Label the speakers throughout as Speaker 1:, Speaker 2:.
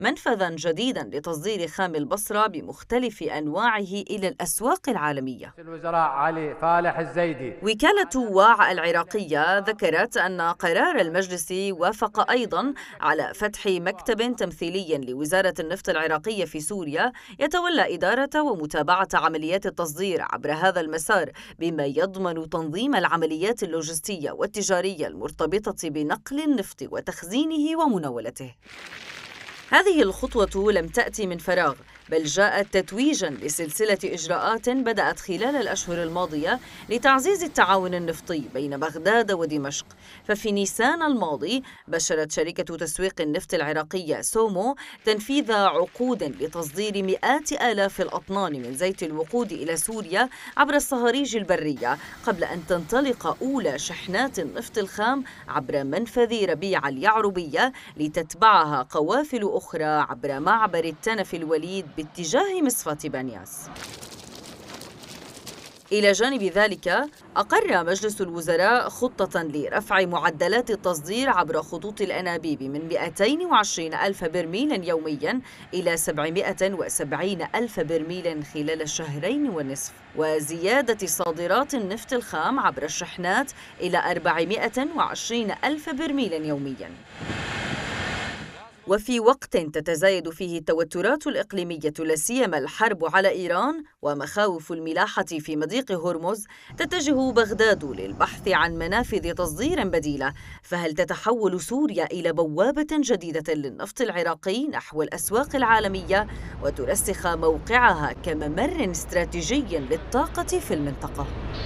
Speaker 1: منفذاً جديداً لتصدير خام البصرة بمختلف أنواعه إلى الأسواق العالمية.
Speaker 2: الوزراء علي فالح الزيدي.
Speaker 1: وكالة واع العراقية ذكرت أن قرار المجلس وافق أيضاً على فتح مكتب تمثيلي لوزارة النفط العراقية في سوريا يتولى إدارة ومتابعة عمليات التصدير عبر هذا المسار، بما يضمن تنظيم العمليات اللوجستية والتجارية المرتبطة بنقل النفط وتخزينه ومناولته. هذه الخطوة لم تأتي من فراغ، بل جاءت تتويجاً لسلسلة إجراءات بدأت خلال الأشهر الماضية لتعزيز التعاون النفطي بين بغداد ودمشق. ففي نيسان الماضي بشرت شركة تسويق النفط العراقية سومو تنفيذ عقود لتصدير مئات آلاف الأطنان من زيت الوقود إلى سوريا عبر الصهاريج البرية، قبل أن تنطلق أولى شحنات النفط الخام عبر منفذ ربيع اليعربية لتتبعها قوافل أخرى عبر معبر التنف الوليد باتجاه مصفاة بنياس. إلى جانب ذلك، أقر مجلس الوزراء خطة لرفع معدلات التصدير عبر خطوط الأنابيب من 220 ألف برميل يوميا إلى 770 ألف برميل خلال الشهرين والنصف، وزيادة صادرات النفط الخام عبر الشحنات إلى 420 ألف برميل يوميا. وفي وقت تتزايد فيه التوترات الإقليمية لا سيما الحرب على إيران ومخاوف الملاحة في مضيق هرمز، تتجه بغداد للبحث عن منافذ تصدير بديلة. فهل تتحول سوريا إلى بوابة جديدة للنفط العراقي نحو الأسواق العالمية وترسخ موقعها كممر استراتيجي للطاقة في المنطقة؟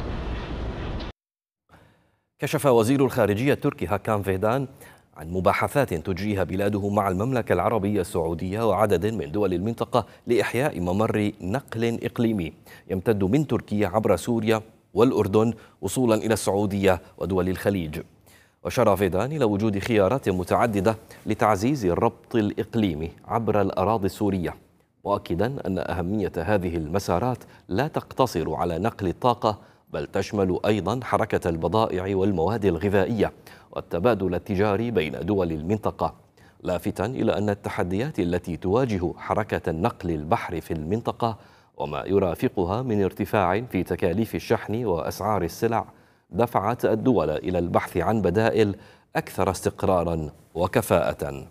Speaker 3: كشف وزير الخارجية التركي هاكان فيدان عن مباحثات تجريها بلاده مع المملكة العربية السعودية وعدد من دول المنطقة لإحياء ممر نقل إقليمي يمتد من تركيا عبر سوريا والأردن وصولا إلى السعودية ودول الخليج. وأشار فيدان إلى وجود خيارات متعددة لتعزيز الربط الإقليمي عبر الأراضي السورية، مؤكدا أن أهمية هذه المسارات لا تقتصر على نقل الطاقة، بل تشمل أيضا حركة البضائع والمواد الغذائية والتبادل التجاري بين دول المنطقة، لافتا إلى أن التحديات التي تواجه حركة النقل البحري في المنطقة وما يرافقها من ارتفاع في تكاليف الشحن وأسعار السلع دفعت الدول إلى البحث عن بدائل أكثر استقرارا وكفاءة.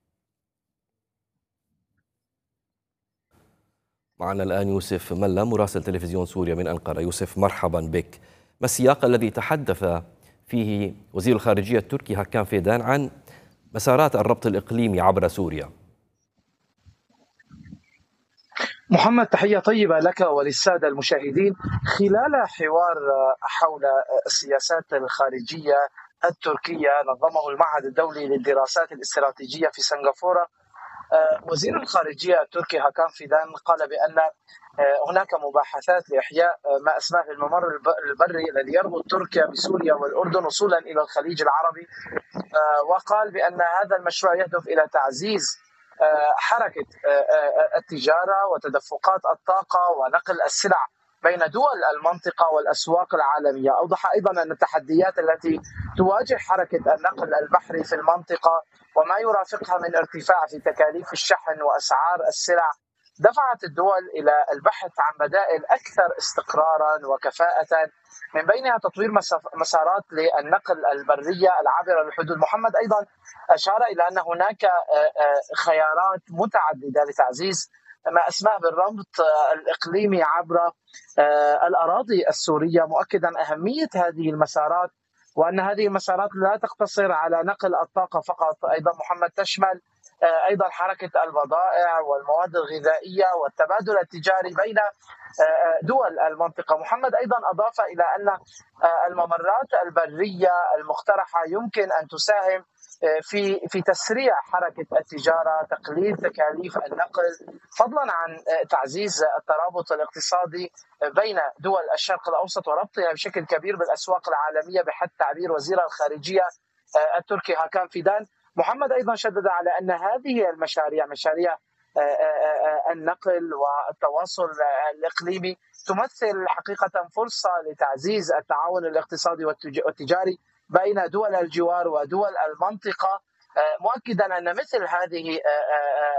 Speaker 3: معنا الآن يوسف ملا مراسل تلفزيون سوريا من أنقرة. يوسف، مرحبا بك. ما السياق الذي تحدث فيه وزير الخارجية التركي هاكان فيدان عن مسارات الربط الإقليمي عبر سوريا؟
Speaker 4: محمد، تحية طيبة لك وللسادة المشاهدين. خلال حوار حول السياسات الخارجية التركية نظمه المعهد الدولي للدراسات الاستراتيجية في سنغافورة، وزير الخارجية التركي هاكان فيدان قال بأن هناك مباحثات لإحياء ما اسماه الممر البري الذي يربط تركيا بسوريا والأردن وصولا إلى الخليج العربي، وقال بأن هذا المشروع يهدف إلى تعزيز حركة التجارة وتدفقات الطاقة ونقل السلع بين دول المنطقة والأسواق العالمية. أوضح أيضا أن التحديات التي تواجه حركة النقل البحري في المنطقة وما يرافقها من ارتفاع في تكاليف الشحن وأسعار السلع دفعت الدول إلى البحث عن بدائل أكثر استقرارا وكفاءة، من بينها تطوير مسارات للنقل البرية العابرة للحدود. محمد أيضا أشار إلى أن هناك خيارات متعددة لتعزيز ما أسماه بالربط الإقليمي عبر الأراضي السورية، مؤكدا أهمية هذه المسارات وأن هذه المسارات لا تقتصر على نقل الطاقة فقط، أيضا محمد تشمل أيضا حركة البضائع والمواد الغذائية والتبادل التجاري بين دول المنطقة. محمد أيضا أضاف إلى أن الممرات البرية المقترحة يمكن أن تساهم في تسريع حركة التجارة، تقليل تكاليف النقل، فضلا عن تعزيز الترابط الاقتصادي بين دول الشرق الأوسط وربطها بشكل كبير بالأسواق العالمية بحد تعبير وزير الخارجية التركي هاكان فيدان. محمد أيضا شدد على أن هذه المشاريع، مشاريع النقل والتواصل الإقليمي، تمثل حقيقة فرصة لتعزيز التعاون الاقتصادي والتجاري بين دول الجوار ودول المنطقة، مؤكدا أن مثل هذه